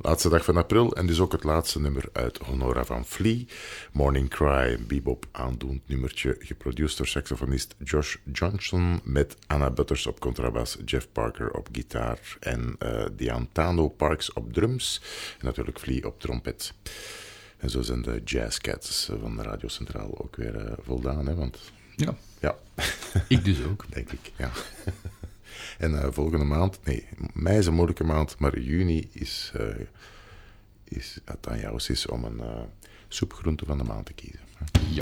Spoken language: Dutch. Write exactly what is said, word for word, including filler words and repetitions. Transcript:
Laatste dag van april en dus ook het laatste nummer uit Honora van Flea. Morning Cry, een bebop aandoend nummertje, geproduceerd door saxofonist Josh Johnson met Anna Butters op contrabas, Jeff Parker op gitaar en uh, Deantano Parks op drums. En natuurlijk Flea op trompet. En zo zijn de Jazzcats van Radio Centraal ook weer uh, voldaan, hè, want... Ja. Ja. Ik dus ook. Denk ik, ja. En uh, volgende maand, nee, mei is een moeilijke maand, maar juni is, uh, is het aan jou is om een uh, soepgroente van de maand te kiezen. Ja.